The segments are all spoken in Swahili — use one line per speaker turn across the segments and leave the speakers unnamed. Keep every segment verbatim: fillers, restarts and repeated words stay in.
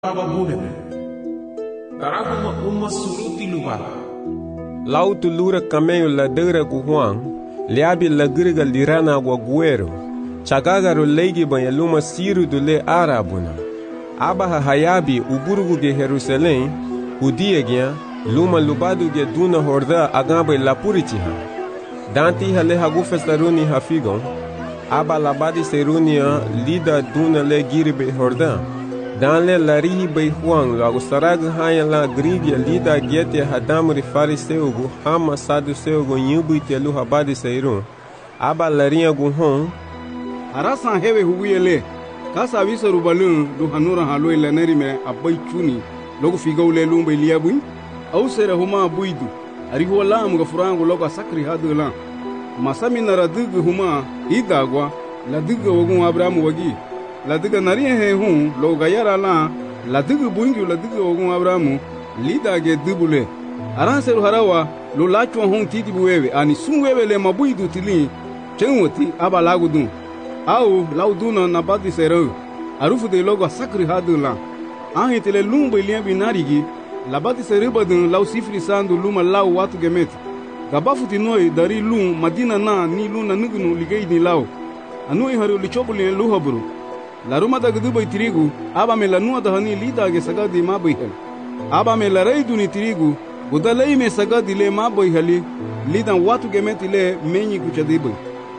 Baba bune. Taraku ma umma suruti luba.
Lau tulura cameio la dura ku Juan, liabi la griga lirana wa guero. Chagagaru leigi banha luma siru do le arabuna. Abaha hayabi uburugu ge Jerusalém, udiegia luma lubadu ge duna horda agamba la puritiha. Danti hale hagu festaruni hafigon. Aba labadi serunia lida duna le giribe horda. Dan le larihi bei Juan logo sarag haya la grigia lida gete hadamuri fariseugu hama saduseugu nyubu itelu habadi seirun. Aba larinha gu hon.
Arasan hewe hubuyele. Kasa visa rubalun du hanura haloi laneri me abai chuni. Logo figau le lumba iliabui. Au sere huma abuidu. Arihu lam ga furangu logo sakri hadu la. Masami naradugu huma idagwa. La duga wagun Abrahamu wagi. La diga nariye he hun lo gayara la la diga bungi la diga ogun Abrahamu lida ge dubule aran seru harawa lo lacho hun titi buwewe ani sunwewe le mabuidu tili chenwoti aba lagudun au lauduna na badi seru arufu de logo sakri hadula an hitele lumba ilien binarigi la badi seru badun lau sifri sandu luma lau watu gemet gabafuti noi dari lum madina na ni luna nugunu ligei ni lau anui haru lichobuli luhaburu La ruma da gdubai tirigu, aba me la nua da hani lida ge sagadi ma bihel. Aba me la reidu ni tirigu, udalei me sagadi le ma biheli, lidan watu gemeti le menyi kuchadibai.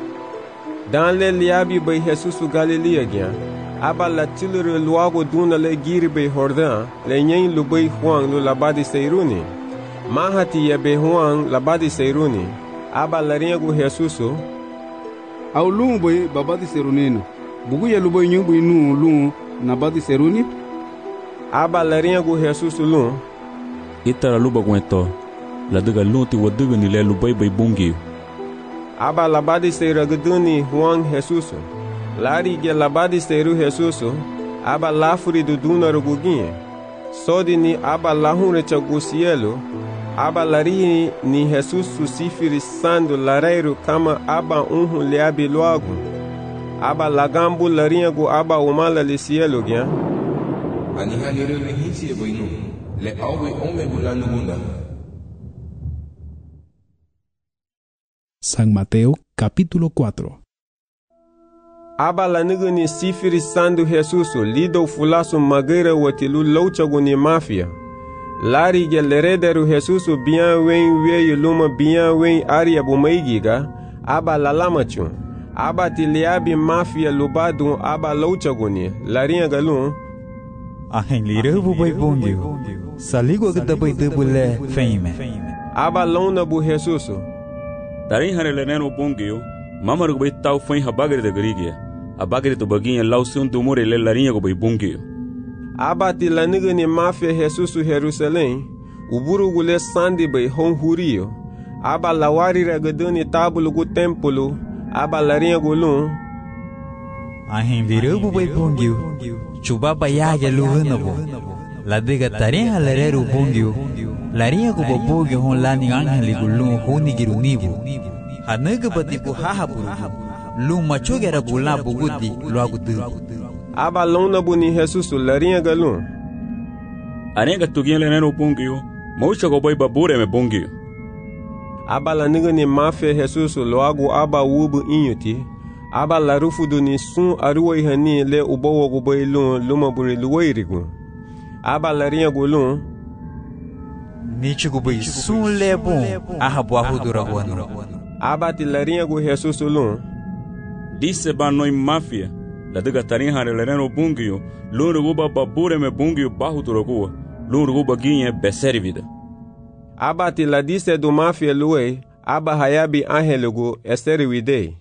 Dan le liabi bai Jesusu Galilea gyan, aba la tilere luago duna le giri bai Hordan, le nyen lu bai Juan lu labadi seiruni. Mahati ya bai Juan labadi seiruni, aba la riengu Jesusu.
Au lung bai babadi seiruninu. Bugu ya lubo nyubu inu lu na badi seruni
aba larinha gu Jesus lu
itara luba gwento la duga lunti waduga ni le lubai bai bungi
aba labadi seira guduni Juan Jesus lari ge labadi seiru Jesus aba lafuri du duna ruguginhe sodi ni aba lahunre chagu cielo aba lari ni Jesus susifiri sandu lareiru kama aba unhu liabi logo aba lagambu larinha gu aba umala le cielo gyan
Ani halire le hisi e boinu. Le awe ome bulanu bunda.
San Mateo capítulo cuatro.
Aba la niguni sifiri sandu Jesusu lido fulasu mageira watilu louchagu ni mafia. Lari ge lerederu Jesusu bien wen weye luma bien wen aria bumaigiga aba la lamachun. Aba tiliabi mafia lubadu aba louchaguni larinha galun
ahen lirebu bai bongio saligo gda bai debule feime
aba lona bu Jesusu
darin hare leneno bongio mamaru bai tau fein habagre de grigia abagre to baginha lausun do more le larinha go bai bongio
aba tilanigani mafia Jesusu Jerusalém uburu gule sandi bai honhurio aba lawari ragadani tabulu gu templo aba larinha gulun
ahen lirebu bai bongio chuba bayaga luhunabo la diga tarinha lereru bongio larinha go bobogio hon lani angeli gulun honi girunibu hanaga batiku hahaburu lu machogera bula bugudi luagudu
aba lona buni Jesus larinha galun
arenga tugia lenero bongio maucha go bai babure me bongio
aba la nigani mafia Jesus loago aba ubu inyuti aba la rufu do ni sun aruwa ihani le ubowo go bailun luma buri luwairigu aba la rinha gulun
nichi go bai sun lebon ahabu ahudura wanu
aba ti la rinha go Jesus lun
disse banoi mafia la diga tarin hare lenero bungio lunu go babure me bungio bahudura go lunu go baginha beservida
aba ti la disse do mafia luwe aba hayabi angelugu esterwide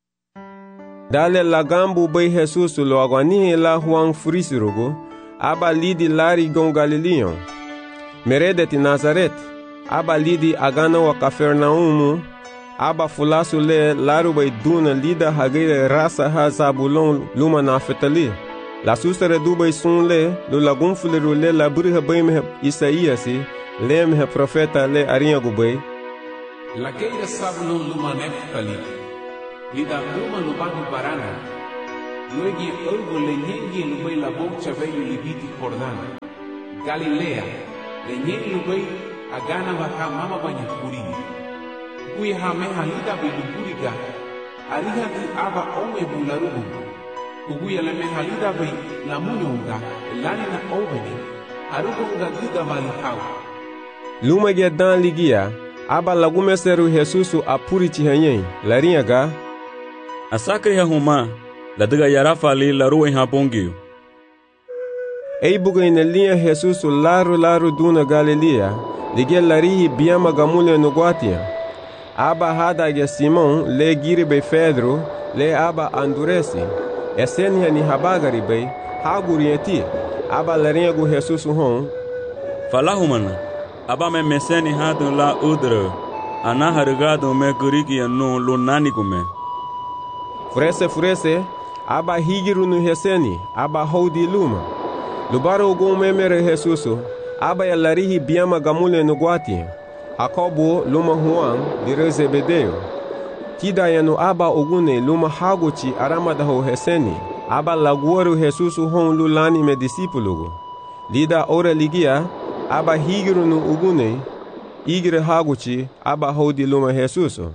dale lagambu bai Jesus lo agwani la Juan frisirugo aba lidi lari gon Galileon meredeti Nazaret aba lidi agana wa Kafernaumu aba fulasu le laru bai duna lida hagire rasa ha Zabulon luma Naftali la susere du bai sun le lo lagun fuliru le la buriha bai me Isaíasi le me profeta le arinha gu bai
La keira Zabulon luma Naftali. Lida luma lubadu barana. luego algo le ñengi lubay la bocha bello libiti Jordán. Galilea, le ñengi lubay agana baja mama baña kurini. Kuya hame halida biluburiga, ariga di aba ome bularubu. Kuya le me halida bay la munyonga, lani na oveni, arugunga duda malihau.
Luma ge dan ligia, aba lagume seru Jesusu apuri chihanyen, larinha ga.
Asakri ha huma, la diga yarafa li la ruwa ha bongio.
Ei buga ina linha Jesusu laru laru duna Galilea, ligia larihi biama gamule no guatia. Aba hada ge Simon, le giri be Pedro, le aba Anduresi. Esenia ni habagari be, hagurieti, aba larinha gu Jesusu hon.
Falahumana, aba me meseni hadu la udre, ana hargado me gurigi no lo nani gume.
Furese furese, aba higiru no Heseni, aba hodi luma. Lubaro ugo memere Jesusu, aba ya larihi biama gamule no guati. Jacobo luma Juan, dire Zebedeo. Tida yanu aba ugune luma haguchi aramadaho Heseni, aba laguaru Jesusu hon lulani me disipulugo. Lida ora ligia, aba higiru no ugune, igire haguchi, aba hodi luma Jesusu.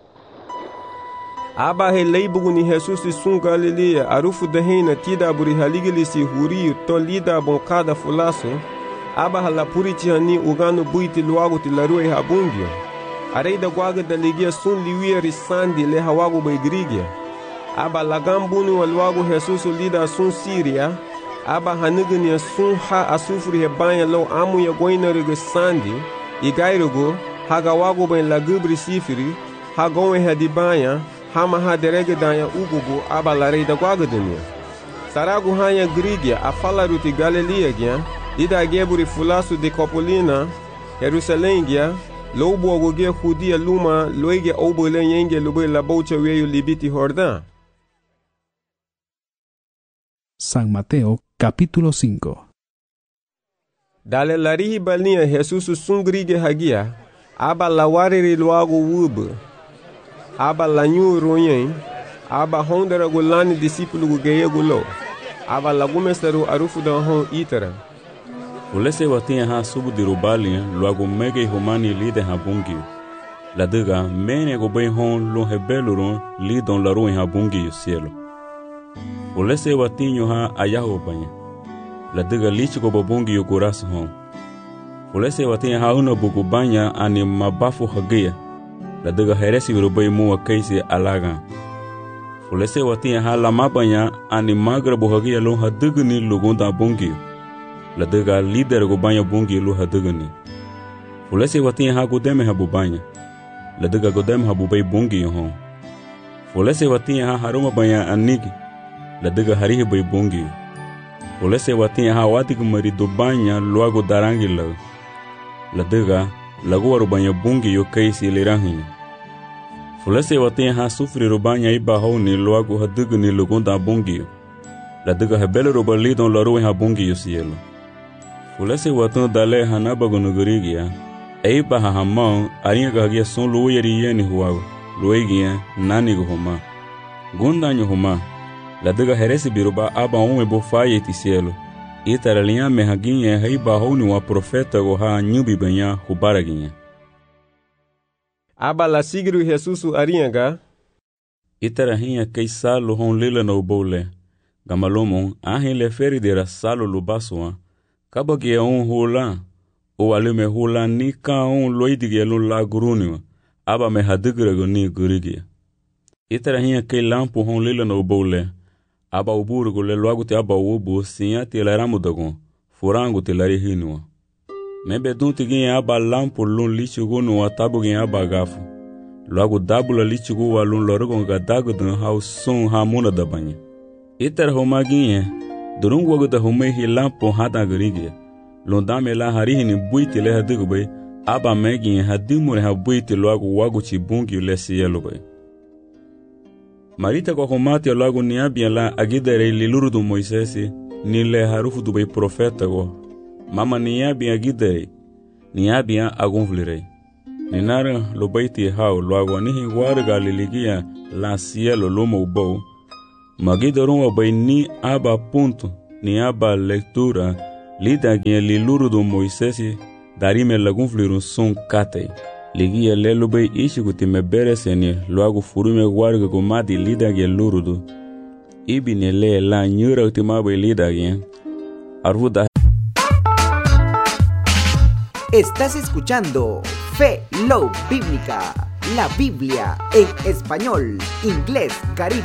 Aba he leibugu ni Jesusi sun Galilea arufu dehena tida buri haligilisi huri to lida bonkada fulaso. Aba halapurichi hani ugano buiti luagu ti larue habungio. Areida guaga da ligia sun liwia risandi le hawagu baigrigia. Aba lagambunu wa luagu Jesusu lida sun Siria. Aba hanigania sun ha asufuri he banya lo amu ya goina rige sandi. Igairugo hagawagu bain lagubri sifiri. Hagowe hadibanya. Hama ha derege danya ugugu aba larei da guagadenia. Saragu hanya grigia a falaruti Galilea gia, lida geburi fulasu de Copolina, Jerusalém gia, lobo agogia judia luma loige obole yenge lube la bocha weyo libiti Jordán.
San Mateo capítulo cinco.
Dale larihi balnia Jesusu sungrige hagia, aba lawariri luago wubu. Aba lanyu royen, aba hondera gulani discípulo gugeye gulo, aba lagumesteru arufu da hon itera.
Ulese watinha ha subu dirubalia, luago mege humani lide ha bungi. La diga mene go bem hon lo hebeluron lidon la ruin ha bungi cielo. Ulese watinho ha ayaho banya. La diga lich go babungi guras hon. Ulese watinha ha una bugu banya ani mabafu hagia. La diga heresi virubai mua kaisi alaga. Fulese watia ha la mabanya ani magra bohagia lo hadigni lugunda bungi. La diga líder go banya bungi lo hadigni. Fulese watia ha godeme ha bubanya. La diga godeme ha bubai bungi hon. Fulese watia ha haruma banya anigi. La diga harihi bai bungi. Fulese watia ha watig marido banya luago darangi la. La diga lagu arubanya bungi yo kaisi lirahi. Fulese watia ha sufri rubanya iba honi luagu hadugu ni lugunda bungi. La diga hebele rubali don la ruwe ha bungi yo cielo. Fulese watun dale hanabagu nugurigia. Eiba ha hamao aringa gagia son luwe yeri yeni huwago. Luegia nani gu huma. Gunda nyo huma. La diga heresi biruba aba ume bufaye ti cielo. Itara linha mehaginha heiba honi wa profeta go ha nyubi benya hubaraginha.
Aba la sigru Jesusu aringa.
Itara hinha kei salo hon lila no bole. Gamalomon ahin le feri dera salo lubaswa. Kabagi un hula. O alume hula ni ka un loidige lo la guruniwa. Aba me hadigre go ni gurigia. Itara hinha kei lampo hon lila no bole. Aba uburugo le loago te aba ubu sinha te laramu dagon, furango te lari hinua. Mebe dunti gin aba lampo lun lichugo no atabu gin aba gafu. Loago dabula lichugo wa lun lorogon gadago dun hau sun hamuna da banya. Itar homa gin durung wago da home hi lampo hada garigia. Lun dame la harihi ni buiti le hadigo bay, aba megin hadimure ha buiti loago wago chibungi le sielo bay. Marita kwa komati alago ni abia la agidere liluru do Moisesi ni le harufu do bai profeta go. Mama ni abia agidere ni abia agunvlire. Ni nara lo baiti hao lo ago ni higuare galiligia la cielo lomo ubo. Magidoron wa bay ni aba punto ni aba lectura lida gien li luru do Moisés darime lagun flirun son kate ligi lelo bay ishi kuti me bereseni luago furume warga go madi lida gien luru do ibine le la nyura utima bay lida gien arvuda.
Estás escuchando Fe Love Bíblica, la Biblia en español, inglés, caribe